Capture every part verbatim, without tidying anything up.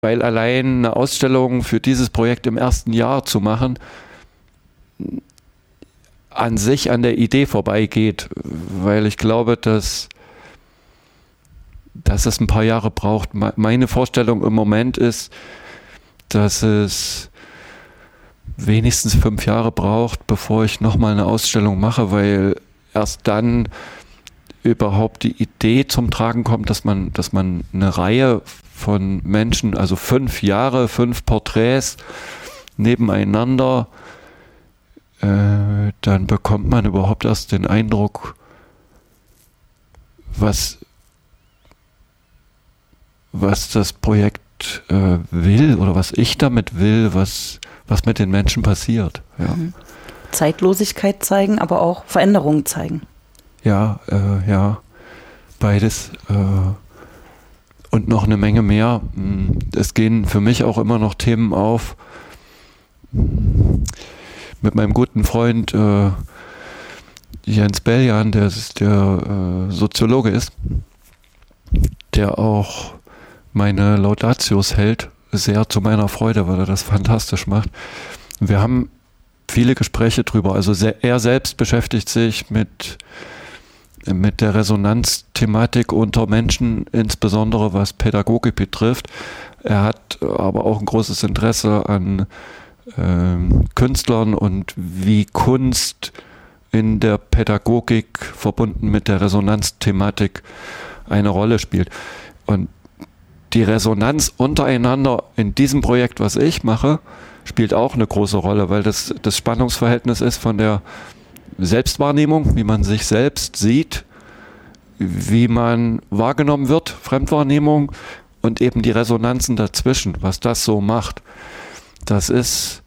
weil allein eine Ausstellung für dieses Projekt im ersten Jahr zu machen, an sich an der Idee vorbeigeht, weil ich glaube, dass, dass es ein paar Jahre braucht. Meine Vorstellung im Moment ist, dass es wenigstens fünf Jahre braucht, bevor ich nochmal eine Ausstellung mache, weil erst dann überhaupt die Idee zum Tragen kommt, dass man, dass man eine Reihe von Menschen, also fünf Jahre, fünf Porträts nebeneinander, äh, dann bekommt man überhaupt erst den Eindruck, was, was das Projekt äh, will oder was ich damit will, was, was mit den Menschen passiert. Ja. Mhm. Zeitlosigkeit zeigen, aber auch Veränderungen zeigen. Ja, äh, ja, beides äh, und noch eine Menge mehr. Es gehen für mich auch immer noch Themen auf. Mit meinem guten Freund äh, Jens Beljan, der, der äh, Soziologe ist, der auch meine Laudatios hält, sehr zu meiner Freude, weil er das fantastisch macht. Wir haben viele Gespräche drüber. Also sehr, er selbst beschäftigt sich mit mit der Resonanzthematik unter Menschen, insbesondere was Pädagogik betrifft. Er hat aber auch ein großes Interesse an ähm, Künstlern und wie Kunst in der Pädagogik verbunden mit der Resonanzthematik eine Rolle spielt. Und die Resonanz untereinander in diesem Projekt, was ich mache, spielt auch eine große Rolle, weil das das Spannungsverhältnis ist von der Selbstwahrnehmung, wie man sich selbst sieht, wie man wahrgenommen wird, Fremdwahrnehmung und eben die Resonanzen dazwischen, was das so macht. Das ist,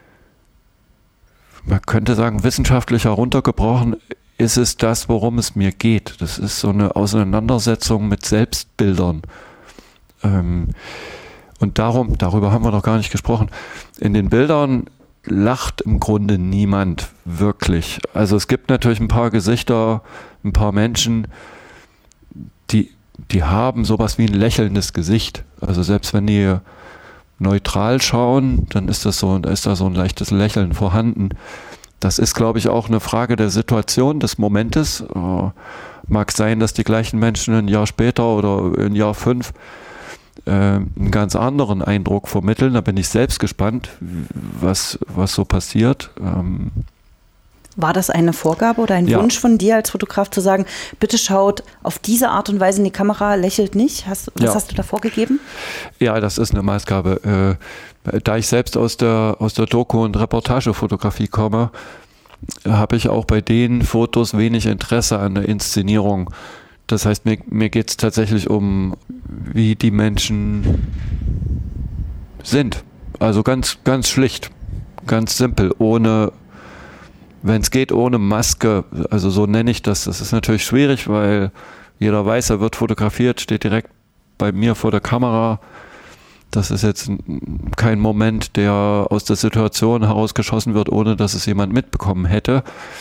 man könnte sagen, wissenschaftlich heruntergebrochen, ist es das, worum es mir geht. Das ist so eine Auseinandersetzung mit Selbstbildern. Ähm, und darum, darüber haben wir noch gar nicht gesprochen. In den Bildern lacht im Grunde niemand wirklich. Also es gibt natürlich ein paar Gesichter, ein paar Menschen, die, die haben sowas wie ein lächelndes Gesicht. Also selbst wenn die neutral schauen, dann ist das so, da ist da so ein leichtes Lächeln vorhanden. Das ist, glaube ich, auch eine Frage der Situation, des Momentes. Äh, mag sein, dass die gleichen Menschen ein Jahr später oder ein Jahr fünf einen ganz anderen Eindruck vermitteln. Da bin ich selbst gespannt, was, was so passiert. Ähm War das eine Vorgabe oder ein ja. Wunsch von dir als Fotograf zu sagen, bitte schaut auf diese Art und Weise in die Kamera, lächelt nicht? Hast, was ja. hast du da vorgegeben? Ja, das ist eine Maßgabe. Äh, da ich selbst aus der, aus der Doku- und Reportagefotografie komme, habe ich auch bei den Fotos wenig Interesse an der Inszenierung. Das heißt, mir, mir geht es tatsächlich um, wie die Menschen sind. Also ganz, ganz schlicht, ganz simpel, ohne, wenn es geht, ohne Maske. Also so nenne ich das. Das ist natürlich schwierig, weil jeder weiß, er wird fotografiert, steht direkt bei mir vor der Kamera. Das ist jetzt kein Moment, der aus der Situation herausgeschossen wird, ohne dass es jemand mitbekommen hätte.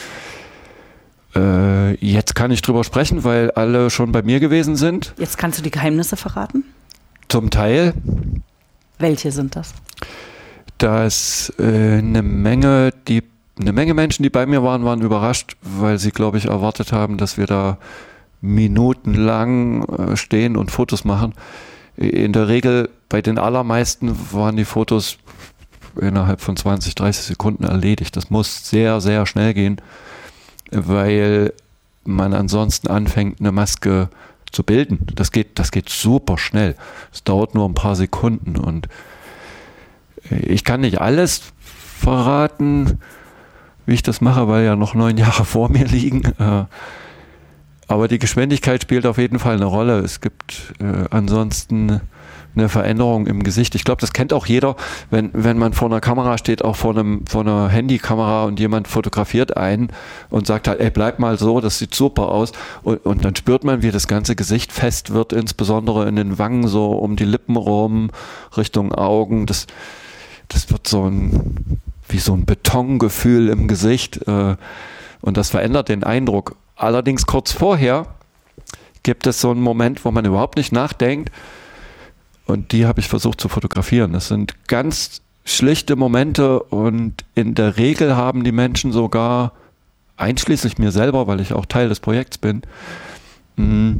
Äh, jetzt kann ich drüber sprechen, weil alle schon bei mir gewesen sind. Jetzt kannst du die Geheimnisse verraten? Zum Teil. Welche sind das? Dass äh, eine Menge, die, eine Menge Menschen, die bei mir waren, waren überrascht, weil sie, glaube ich, erwartet haben, dass wir da minutenlang äh, stehen und Fotos machen. In der Regel, bei den allermeisten waren die Fotos innerhalb von zwanzig, dreißig Sekunden erledigt. Das muss sehr, sehr schnell gehen, weil man ansonsten anfängt, eine Maske zu bilden. Das geht, das geht super schnell. Es dauert nur ein paar Sekunden und ich kann nicht alles verraten, wie ich das mache, weil ja noch neun Jahre vor mir liegen. Aber die Geschwindigkeit spielt auf jeden Fall eine Rolle. Es gibt äh, ansonsten eine Veränderung im Gesicht. Ich glaube, das kennt auch jeder, wenn, wenn man vor einer Kamera steht, auch vor, einem, vor einer Handykamera und jemand fotografiert einen und sagt halt, ey, bleib mal so, das sieht super aus. Und, und dann spürt man, wie das ganze Gesicht fest wird, insbesondere in den Wangen, so um die Lippen rum, Richtung Augen. Das, das wird so ein, wie so ein Betongefühl im Gesicht. Äh, und das verändert den Eindruck. Allerdings kurz vorher gibt es so einen Moment, wo man überhaupt nicht nachdenkt Und die habe ich versucht zu fotografieren. Das sind ganz schlichte Momente und in der Regel haben die Menschen sogar, einschließlich mir selber, weil ich auch Teil des Projekts bin, mh,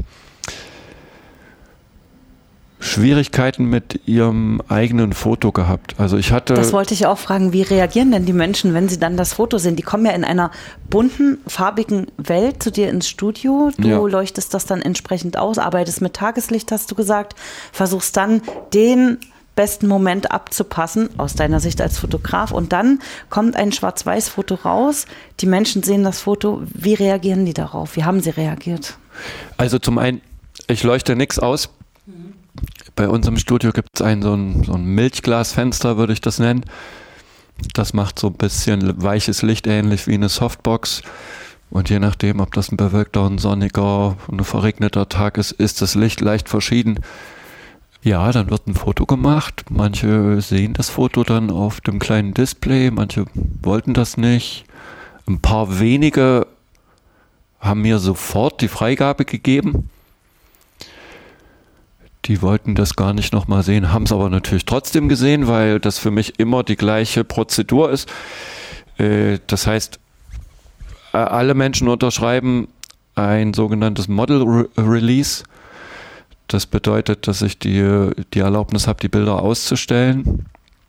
Schwierigkeiten mit ihrem eigenen Foto gehabt. Also ich hatte. Das wollte ich auch fragen, wie reagieren denn die Menschen, wenn sie dann das Foto sehen? Die kommen ja in einer bunten, farbigen Welt zu dir ins Studio. Du ja. leuchtest das dann entsprechend aus, arbeitest mit Tageslicht, hast du gesagt, versuchst dann den besten Moment abzupassen, aus deiner Sicht als Fotograf. Und dann kommt ein Schwarz-Weiß-Foto raus. Die Menschen sehen das Foto. Wie reagieren die darauf? Wie haben sie reagiert? Also zum einen, ich leuchte nichts aus. Mhm. Bei uns im Studio gibt es ein so ein, so ein Milchglasfenster, würde ich das nennen. Das macht so ein bisschen weiches Licht, ähnlich wie eine Softbox. Und je nachdem, ob das ein bewölkter, ein sonniger, ein verregneter Tag ist, ist das Licht leicht verschieden. Ja, dann wird ein Foto gemacht. Manche sehen das Foto dann auf dem kleinen Display, manche wollten das nicht. Ein paar wenige haben mir sofort die Freigabe gegeben. Die wollten das gar nicht nochmal sehen, haben es aber natürlich trotzdem gesehen, weil das für mich immer die gleiche Prozedur ist. Das heißt, alle Menschen unterschreiben ein sogenanntes Model Re- Release. Das bedeutet, dass ich die, die Erlaubnis habe, die Bilder auszustellen.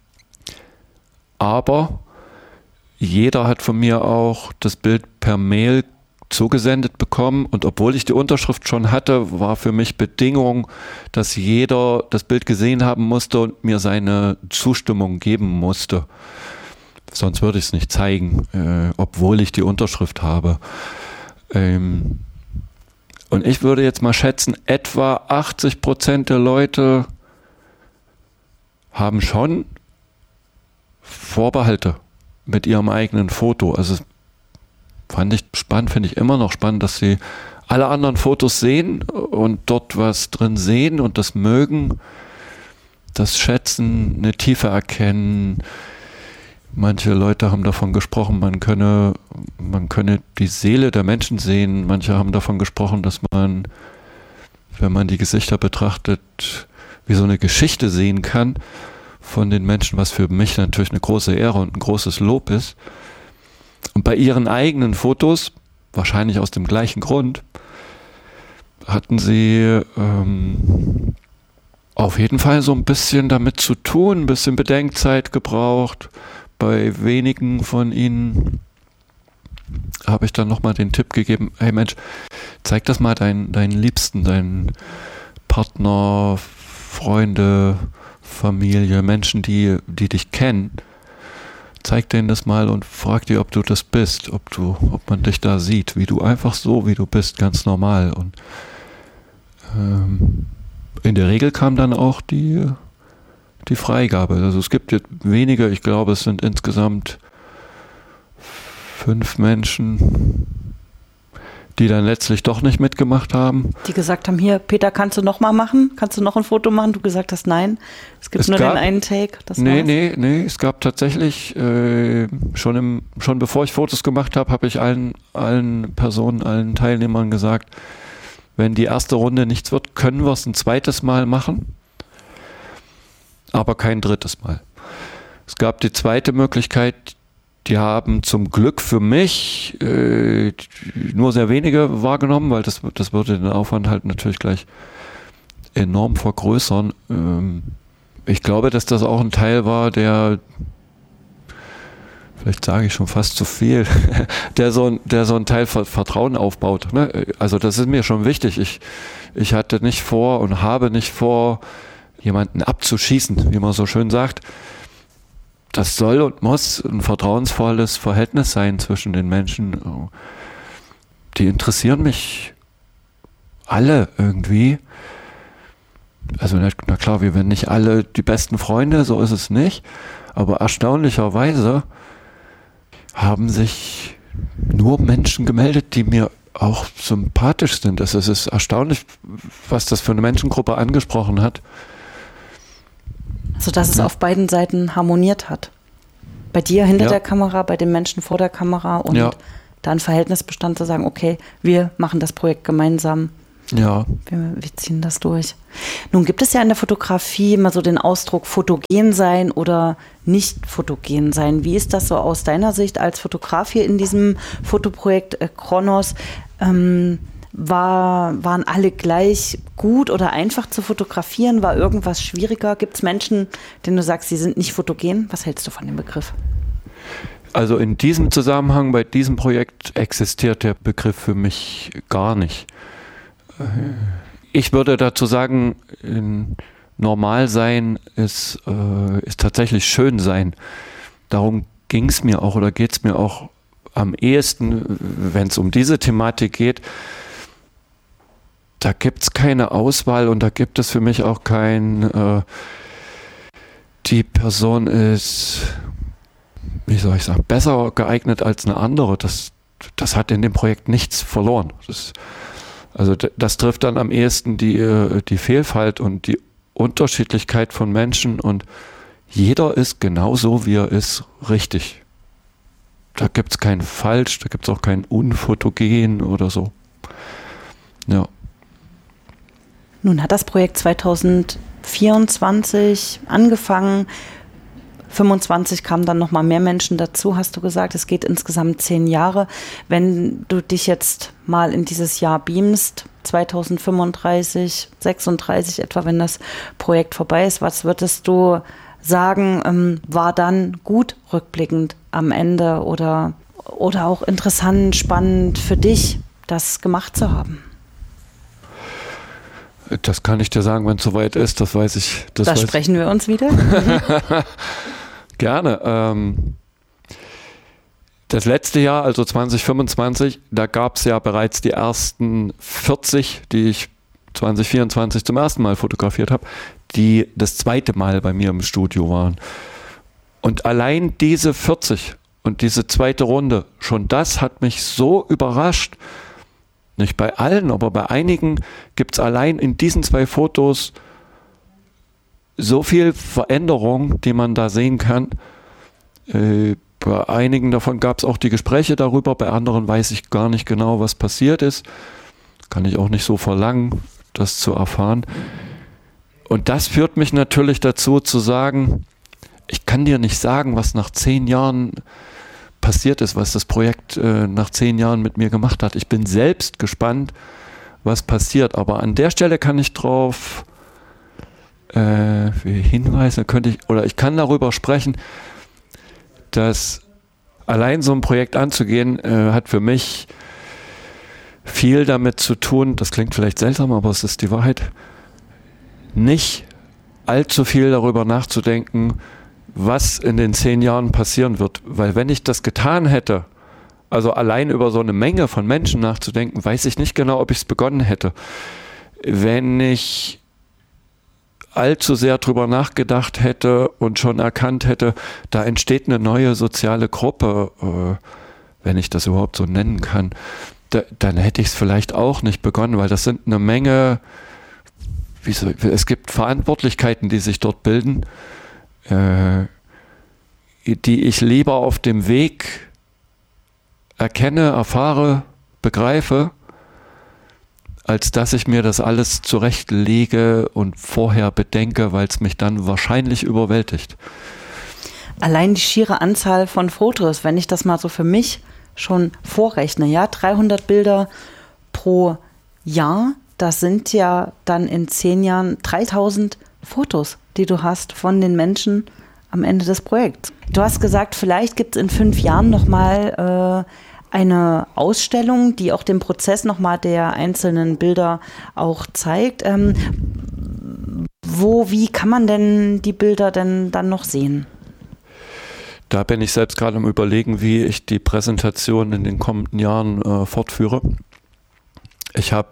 Aber jeder hat von mir auch das Bild per Mail zugesendet bekommen. Und obwohl ich die Unterschrift schon hatte, war für mich Bedingung, dass jeder das Bild gesehen haben musste und mir seine Zustimmung geben musste. Sonst würde ich es nicht zeigen, äh, obwohl ich die Unterschrift habe. Ähm, Und ich würde jetzt mal schätzen, etwa achtzig Prozent der Leute haben schon Vorbehalte mit ihrem eigenen Foto. Also fand ich spannend, finde ich immer noch spannend, dass sie alle anderen Fotos sehen und dort was drin sehen und das mögen, das schätzen, eine Tiefe erkennen. Manche Leute haben davon gesprochen, man könne, man könne die Seele der Menschen sehen. Manche haben davon gesprochen, dass man, wenn man die Gesichter betrachtet, wie so eine Geschichte sehen kann von den Menschen, was für mich natürlich eine große Ehre und ein großes Lob ist. Und bei ihren eigenen Fotos, wahrscheinlich aus dem gleichen Grund, hatten sie ähm, auf jeden Fall so ein bisschen damit zu tun, ein bisschen Bedenkzeit gebraucht. Bei wenigen von ihnen habe ich dann nochmal den Tipp gegeben, hey Mensch, zeig das mal deinen, deinen Liebsten, deinen Partner, Freunde, Familie, Menschen, die, die dich kennen. Zeig denen das mal und frag die, ob du das bist, ob du, ob man dich da sieht, wie du einfach so, wie du bist, ganz normal. Und ähm, in der Regel kam dann auch die die Freigabe. Also es gibt jetzt wenige, ich glaube es sind insgesamt fünf Menschen, die dann letztlich doch nicht mitgemacht haben. Die gesagt haben, hier Peter, kannst du noch mal machen? Kannst du noch ein Foto machen? Du gesagt hast, nein, es gibt es nur gab, den einen Take. Das nee, war's. nee, nee, es gab tatsächlich, äh, schon, im, schon bevor ich Fotos gemacht habe, habe ich allen, allen Personen, allen Teilnehmern gesagt, wenn die erste Runde nichts wird, können wir es ein zweites Mal machen. Aber kein drittes Mal. Es gab die zweite Möglichkeit, die haben zum Glück für mich äh, nur sehr wenige wahrgenommen, weil das, das würde den Aufwand halt natürlich gleich enorm vergrößern. Ähm, ich glaube, dass das auch ein Teil war, der, vielleicht sage ich schon fast zu viel, der so, der so ein Teil Vertrauen aufbaut. Ne? Also das ist mir schon wichtig. Ich, ich hatte nicht vor und habe nicht vor, jemanden abzuschießen, wie man so schön sagt. Das soll und muss ein vertrauensvolles Verhältnis sein zwischen den Menschen. Die interessieren mich alle irgendwie. Also na klar, wir werden nicht alle die besten Freunde, so ist es nicht. Aber erstaunlicherweise haben sich nur Menschen gemeldet, die mir auch sympathisch sind. Es ist erstaunlich, was das für eine Menschengruppe angesprochen hat. Also dass es ja. auf beiden Seiten harmoniert hat. Bei dir hinter ja. der Kamera, bei den Menschen vor der Kamera und ja. da ein Verhältnis bestand zu sagen, okay, wir machen das Projekt gemeinsam. Ja. Wir, wir ziehen das durch. Nun gibt es ja in der Fotografie immer so den Ausdruck fotogen sein oder nicht fotogen sein. Wie ist das so aus deiner Sicht als Fotograf hier in diesem Fotoprojekt äh, Kronos? Ähm, war, waren alle gleich gut oder einfach zu fotografieren? War irgendwas schwieriger? Gibt es Menschen, denen du sagst, sie sind nicht fotogen? Was hältst du von dem Begriff? Also in diesem Zusammenhang, bei diesem Projekt existiert der Begriff für mich gar nicht. Ich würde dazu sagen, normal sein ist, äh, ist tatsächlich schön sein. Darum ging es mir auch oder geht es mir auch am ehesten, wenn es um diese Thematik geht. Da gibt es keine Auswahl und da gibt es für mich auch kein, äh, die Person ist, wie soll ich sagen, besser geeignet als eine andere. Das, das hat in dem Projekt nichts verloren. Das, also das trifft dann am ehesten die, die Vielfalt und die Unterschiedlichkeit von Menschen und jeder ist genauso, wie er ist, richtig. Da gibt es kein Falsch, da gibt es auch kein Unfotogen oder so. Ja. Nun hat das Projekt zwanzig vierundzwanzig angefangen. fünfundzwanzig kamen dann nochmal mehr Menschen dazu, hast du gesagt. Es geht insgesamt zehn Jahre. Wenn du dich jetzt mal in dieses Jahr beamst, zwanzig fünfunddreißig, sechsunddreißig etwa, wenn das Projekt vorbei ist, was würdest du sagen, ähm, war dann gut rückblickend am Ende oder, oder auch interessant, spannend für dich, das gemacht zu haben? Das kann ich dir sagen, wenn es soweit ist, das weiß ich. Das da weiß sprechen wir uns wieder. Gerne. Ähm, das letzte Jahr, also zwanzig fünfundzwanzig, da gab es ja bereits die ersten vierzig, die ich zwanzig vierundzwanzig zum ersten Mal fotografiert habe, die das zweite Mal bei mir im Studio waren. Und allein diese vierzig und diese zweite Runde, schon das hat mich so überrascht. Nicht bei allen, aber bei einigen gibt es allein in diesen zwei Fotos so viel Veränderung, die man da sehen kann. Äh, bei einigen davon gab es auch die Gespräche darüber, bei anderen weiß ich gar nicht genau, was passiert ist. Kann ich auch nicht so verlangen, das zu erfahren. Und das führt mich natürlich dazu zu sagen, ich kann dir nicht sagen, was nach zehn Jahren passiert ist, was das Projekt äh, nach zehn Jahren mit mir gemacht hat. Ich bin selbst gespannt, was passiert. Aber an der Stelle kann ich drauf äh, hinweisen, könnte ich, oder ich kann darüber sprechen, dass allein so ein Projekt anzugehen, äh, hat für mich viel damit zu tun, das klingt vielleicht seltsam, aber es ist die Wahrheit, nicht allzu viel darüber nachzudenken, was in den zehn Jahren passieren wird. Weil wenn ich das getan hätte, also allein über so eine Menge von Menschen nachzudenken, weiß ich nicht genau, ob ich es begonnen hätte. Wenn ich allzu sehr drüber nachgedacht hätte und schon erkannt hätte, da entsteht eine neue soziale Gruppe, äh, wenn ich das überhaupt so nennen kann, da, dann hätte ich es vielleicht auch nicht begonnen, weil das sind eine Menge, wie so, es gibt Verantwortlichkeiten, die sich dort bilden, äh, die ich lieber auf dem Weg erkenne, erfahre, begreife, als dass ich mir das alles zurechtlege und vorher bedenke, weil es mich dann wahrscheinlich überwältigt. Allein die schiere Anzahl von Fotos, wenn ich das mal so für mich schon vorrechne, ja, dreihundert Bilder pro Jahr, das sind ja dann in zehn Jahren dreitausend Fotos, die du hast von den Menschen am Ende des Projekts. Du hast gesagt, vielleicht gibt es in fünf Jahren nochmal äh, eine Ausstellung, die auch den Prozess nochmal der einzelnen Bilder auch zeigt. Ähm, wo, wie kann man denn die Bilder denn dann noch sehen? Da bin ich selbst gerade am Überlegen, wie ich die Präsentation in den kommenden Jahren äh, fortführe. Ich habe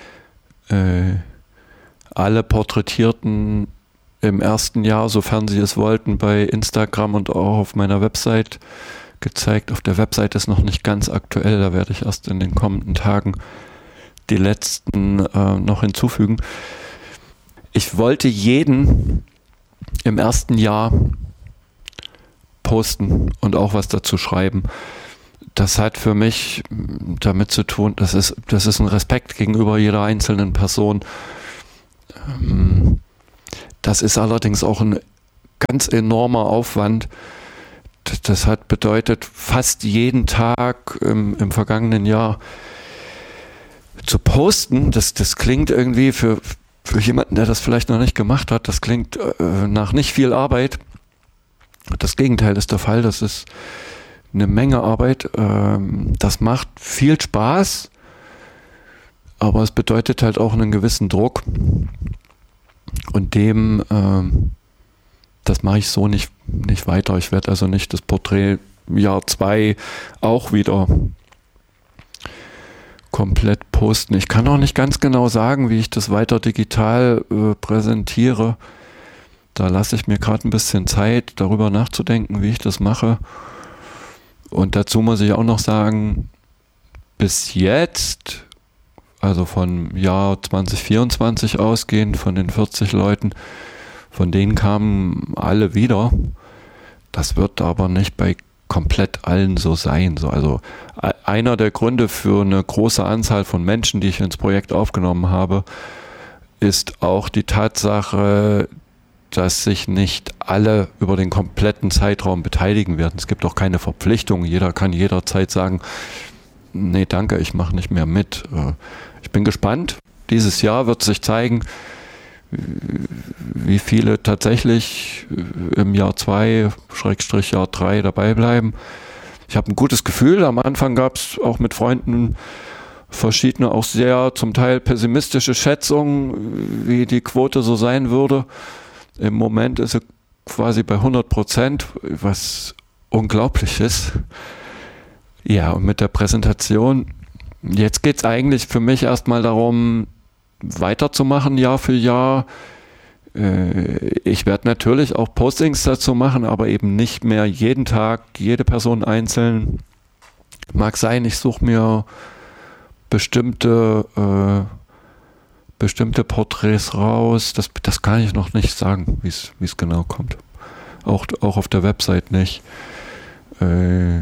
äh, alle Porträtierten im ersten Jahr, sofern sie es wollten, bei Instagram und auch auf meiner Website gezeigt. Auf der Website ist noch nicht ganz aktuell, da werde ich erst in den kommenden Tagen die letzten äh, noch hinzufügen. Ich wollte jeden im ersten Jahr posten und auch was dazu schreiben. das hat für mich damit zu tun, das ist, das ist ein Respekt gegenüber jeder einzelnen Person. Das ist allerdings auch ein ganz enormer Aufwand. Das hat bedeutet, fast jeden Tag im, im vergangenen Jahr zu posten. Das, das klingt irgendwie für, für jemanden, der das vielleicht noch nicht gemacht hat, das klingt äh, nach nicht viel Arbeit. Das Gegenteil ist der Fall. Das ist eine Menge Arbeit. Ähm, das macht viel Spaß, aber es bedeutet halt auch einen gewissen Druck. Und dem, ähm, das mache ich so nicht, nicht weiter. Ich werde also nicht das Porträt Jahr zwei auch wieder komplett posten. Ich kann auch nicht ganz genau sagen, wie ich das weiter digital äh, präsentiere. Da lasse ich mir gerade ein bisschen Zeit, darüber nachzudenken, wie ich das mache. Und dazu muss ich auch noch sagen, bis jetzt, also vom Jahr zwanzig vierundzwanzig ausgehend, von den vierzig Leuten, von denen kamen alle wieder. Das wird aber nicht bei komplett allen so sein. So, also einer der Gründe für eine große Anzahl von Menschen, die ich ins Projekt aufgenommen habe, ist auch die Tatsache, dass sich nicht alle über den kompletten Zeitraum beteiligen werden. Es gibt auch keine Verpflichtung. Jeder kann jederzeit sagen, nee, danke, ich mache nicht mehr mit. Ich bin gespannt. Dieses Jahr wird sich zeigen, wie viele tatsächlich im Jahr zwei, Schrägstrich Jahr drei dabei bleiben. Ich habe ein gutes Gefühl. Am Anfang gab es auch mit Freunden verschiedene, auch sehr zum Teil pessimistische Schätzungen, wie die Quote so sein würde. Im Moment ist sie quasi bei hundert Prozent, was unglaublich ist. Ja, und mit der Präsentation, jetzt geht es eigentlich für mich erstmal darum, weiterzumachen Jahr für Jahr. Ich werde natürlich auch Postings dazu machen, aber eben nicht mehr jeden Tag, jede Person einzeln. Mag sein, ich suche mir bestimmte äh, bestimmte Porträts raus. Das, das kann ich noch nicht sagen, wie es genau kommt. Auch, auch auf der Website nicht. Äh,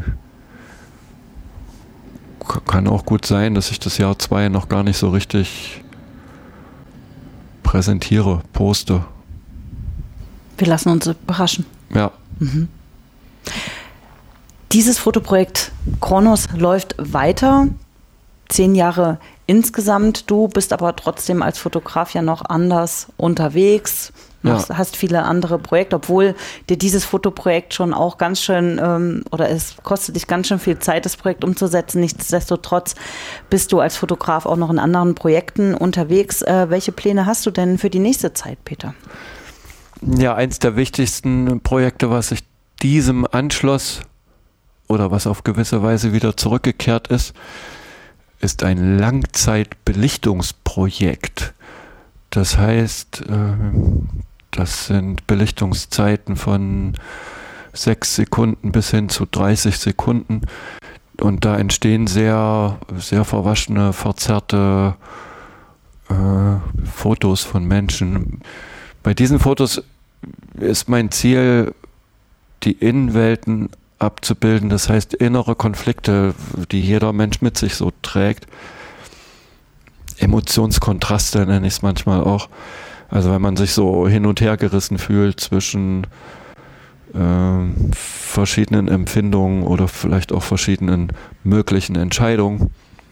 kann auch gut sein, dass ich das Jahr zwei noch gar nicht so richtig präsentiere, poste. Wir lassen uns überraschen. Ja. Mhm. Dieses Fotoprojekt Kronos läuft weiter. Zehn Jahre insgesamt. Du bist aber trotzdem als Fotograf ja noch anders unterwegs. Machst, ja. Hast viele andere Projekte, obwohl dir dieses Fotoprojekt schon auch ganz schön, ähm, oder es kostet dich ganz schön viel Zeit, das Projekt umzusetzen. Nichtsdestotrotz bist du als Fotograf auch noch in anderen Projekten unterwegs. Äh, welche Pläne hast du denn für die nächste Zeit, Peter? Ja, eins der wichtigsten Projekte, was sich diesem anschloss oder was auf gewisse Weise wieder zurückgekehrt ist, ist ein Langzeitbelichtungsprojekt. Das heißt, das sind Belichtungszeiten von sechs Sekunden bis hin zu dreißig Sekunden. Und da entstehen sehr, sehr verwaschene, verzerrte äh, Fotos von Menschen. Bei diesen Fotos ist mein Ziel, die Innenwelten abzubilden, das heißt innere Konflikte, die jeder Mensch mit sich so trägt. Emotionskontraste nenne ich es manchmal auch. Also wenn man sich so hin und her gerissen fühlt zwischen äh, verschiedenen Empfindungen oder vielleicht auch verschiedenen möglichen Entscheidungen.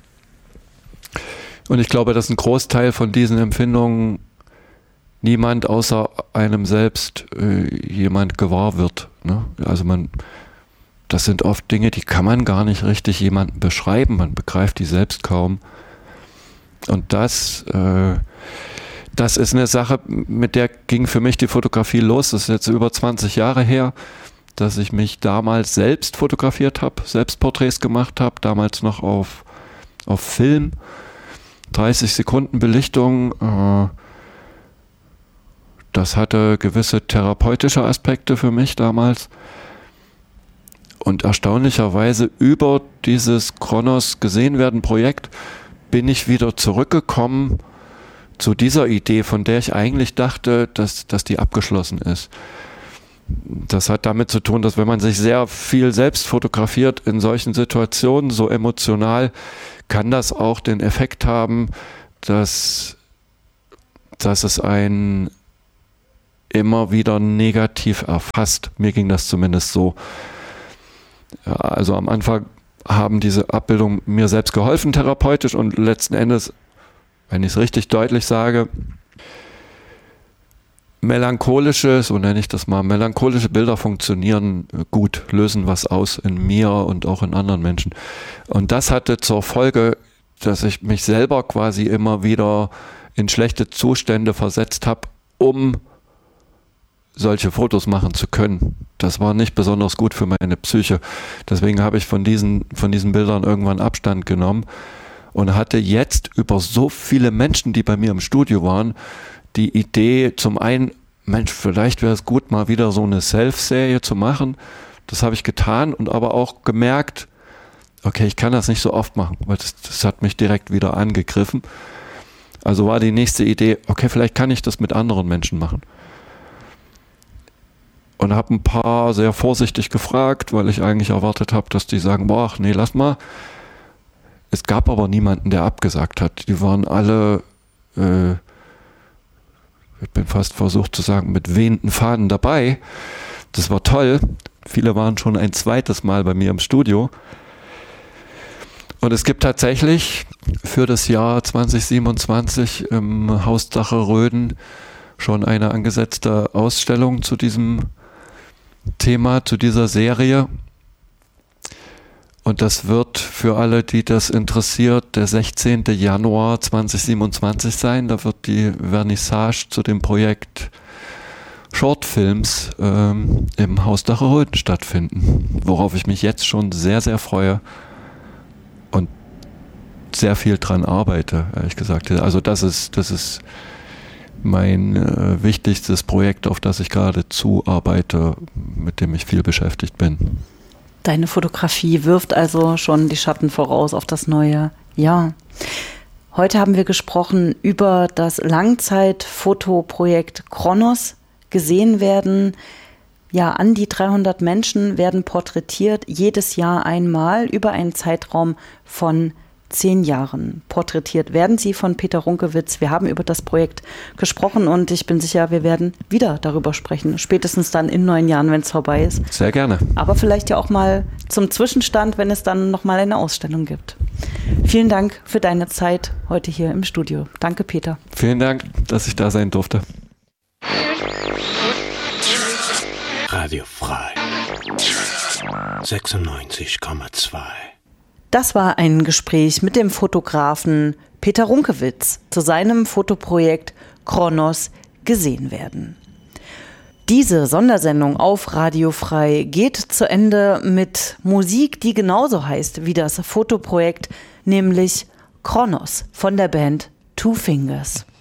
Und ich glaube, dass ein Großteil von diesen Empfindungen niemand außer einem selbst äh, jemand gewahr wird. Ne? Also man Das sind oft Dinge, die kann man gar nicht richtig jemandem beschreiben. Man begreift die selbst kaum. Und das, äh, das ist eine Sache, mit der ging für mich die Fotografie los. Das ist jetzt über zwanzig Jahre her, dass ich mich damals selbst fotografiert habe, selbst Porträts gemacht habe, damals noch auf, auf Film. dreißig Sekunden Belichtung. Äh, das hatte gewisse therapeutische Aspekte für mich damals. Und erstaunlicherweise über dieses Kronos gesehen werden Projekt bin ich wieder zurückgekommen zu dieser Idee, von der ich eigentlich dachte, dass, dass die abgeschlossen ist. das hat damit zu tun, dass wenn man sich sehr viel selbst fotografiert in solchen Situationen, so emotional, kann das auch den Effekt haben, dass, dass es einen immer wieder negativ erfasst. Mir ging das zumindest so. Ja, also am Anfang haben diese Abbildungen mir selbst geholfen, therapeutisch, und letzten Endes, wenn ich es richtig deutlich sage, melancholische, so nenne ich das mal, melancholische Bilder funktionieren gut, lösen was aus in mir und auch in anderen Menschen. Und das hatte zur Folge, dass ich mich selber quasi immer wieder in schlechte Zustände versetzt habe, um solche Fotos machen zu können. Das war nicht besonders gut für meine Psyche. Deswegen habe ich von diesen, von diesen Bildern irgendwann Abstand genommen und hatte jetzt über so viele Menschen, die bei mir im Studio waren, die Idee, zum einen, Mensch, vielleicht wäre es gut, mal wieder so eine Self-Serie zu machen. Das habe ich getan und aber auch gemerkt, okay, ich kann das nicht so oft machen, weil das, das hat mich direkt wieder angegriffen. Also war die nächste Idee, okay, vielleicht kann ich das mit anderen Menschen machen. Und habe ein paar sehr vorsichtig gefragt, weil ich eigentlich erwartet habe, dass die sagen, boah, nee, lass mal. Es gab aber niemanden, der abgesagt hat. Die waren alle, äh, ich bin fast versucht zu sagen, mit wehenden Fahnen dabei. Das war toll. Viele waren schon ein zweites Mal bei mir im Studio. Und es gibt tatsächlich für das Jahr zwanzig siebenundzwanzig im Haus Dache-Röden schon eine angesetzte Ausstellung zu diesem Thema, zu dieser Serie. Und das wird für alle, die das interessiert, der sechzehnten Januar zweitausendsiebenundzwanzig sein. Da wird die Vernissage zu dem Projekt Shortfilms ähm, im Haus Dache-Röden stattfinden, worauf ich mich jetzt schon sehr, sehr freue und sehr viel dran arbeite, ehrlich gesagt. Also das ist, das ist mein äh, wichtigstes Projekt, auf das ich gerade zuarbeite, mit dem ich viel beschäftigt bin. Deine Fotografie wirft also schon die Schatten voraus auf das neue Jahr. Heute haben wir gesprochen über das Langzeitfotoprojekt Kronos. Gesehen werden, ja, an die dreihundert Menschen werden porträtiert, jedes Jahr einmal über einen Zeitraum von zehn Jahren. Porträtiert werden sie von Peter Runkewitz. Wir haben über das Projekt gesprochen und ich bin sicher, wir werden wieder darüber sprechen. Spätestens dann in neun Jahren, wenn es vorbei ist. Sehr gerne. Aber vielleicht ja auch mal zum Zwischenstand, wenn es dann nochmal eine Ausstellung gibt. Vielen Dank für deine Zeit heute hier im Studio. Danke, Peter. Vielen Dank, dass ich da sein durfte. Radio Frei sechsundneunzig Komma zwei. Das war ein Gespräch mit dem Fotografen Peter Runkewitz zu seinem Fotoprojekt Kronos gesehen werden. Diese Sondersendung auf Radio Frei geht zu Ende mit Musik, die genauso heißt wie das Fotoprojekt, nämlich Kronos von der Band Two Fingers.